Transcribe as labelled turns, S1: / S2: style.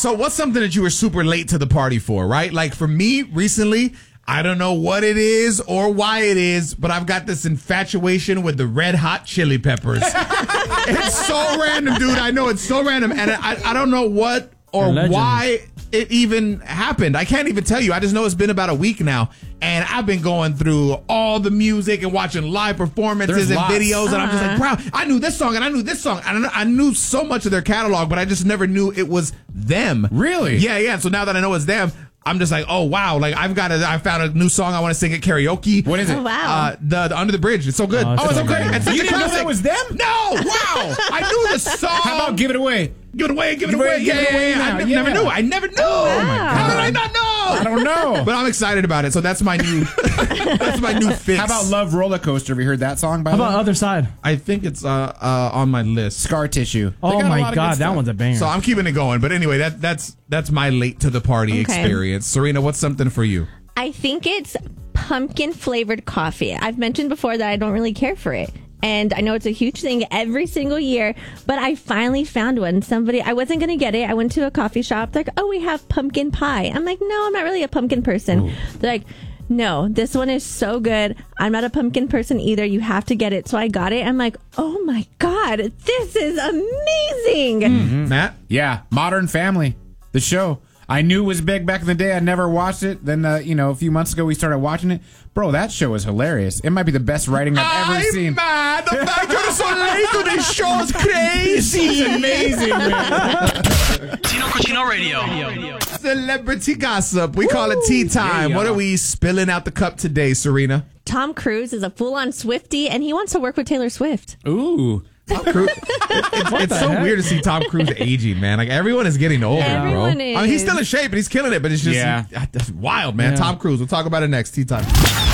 S1: So what's something that you were super late to the party for, right? Like for me recently, I don't know what it is or why it is, but I've got this infatuation with the Red Hot Chili Peppers. It's so random, dude. I know it's so random. And I don't know what or why it even happened. I can't even tell you. I just know it's been about a week now. And I've been going through all the music and watching live performances and videos. And I'm just like, wow, I knew this song and I knew this song. I knew so much of their catalog, but I just never knew it was them.
S2: Really?
S1: Yeah. So now that I know it's them, I'm just like, oh, wow. Like, I found a new song I want to sing at karaoke.
S2: What is it?
S3: Oh, wow.
S1: The Under the Bridge. It's so good.
S4: It's so
S1: good. It's such
S2: You
S1: a
S2: didn't know
S1: classic.
S2: that was them?
S1: No. Wow. I knew the song.
S2: How about Give It Away?
S1: Give it away. Yeah. I never knew.
S3: Oh, my
S1: How did I not know?
S2: I don't know.
S1: But I'm excited about it. So that's my new fix.
S2: How about Love Roller Coaster? Have you heard that song, by
S4: How
S2: the way?
S4: about Other Side?
S1: I think it's on my list.
S2: Scar Tissue. They
S4: Oh
S2: got a lot
S4: my
S2: of good
S4: God, that
S2: stuff.
S4: one's a banger.
S1: So I'm keeping it going. But anyway, that's my late to the party experience. Serena, what's something for you?
S3: I think it's pumpkin flavored coffee. I've mentioned before that I don't really care for it. And I know it's a huge thing every single year, but I finally found one. I wasn't going to get it. I went to a coffee shop. They're like, oh, we have pumpkin pie. I'm like, no, I'm not really a pumpkin person. Ooh. They're like, no, this one is so good. I'm not a pumpkin person either. You have to get it. So I got it. I'm like, oh my God, this is amazing.
S1: Mm-hmm. Matt?
S2: Yeah, Modern Family, the show. I knew it was big back in the day. I never watched it. Then, a few months ago, we started watching it. Bro, that show is hilarious. It might be the best writing I've ever seen.
S1: I'm mad. The fact you're so late to this show is crazy.
S2: It's amazing, man.
S5: Tino Cucino Radio.
S1: Celebrity gossip. We call it tea time.
S2: Yeah.
S1: What are we spilling out the cup today, Serena?
S3: Tom Cruise is a full-on Swiftie, and he wants to work with Taylor Swift.
S2: Ooh.
S1: Tom Cruise. It's so weird to see Tom Cruise aging, man. Like, everyone is getting older,
S3: Everyone
S1: bro.
S3: is.
S1: I mean, he's still in shape and he's killing it, but it's just that's wild, man.
S4: Yeah.
S1: Tom Cruise. We'll talk about it next. Tea time.